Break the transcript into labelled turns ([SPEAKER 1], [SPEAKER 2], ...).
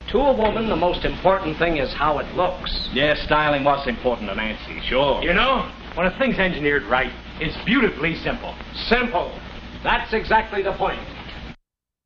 [SPEAKER 1] To a woman, the most important thing is how it looks.
[SPEAKER 2] Yes, styling was important to Nancy, sure.
[SPEAKER 3] You know, when a thing's engineered right, it's beautifully simple.
[SPEAKER 1] Simple. That's exactly the point.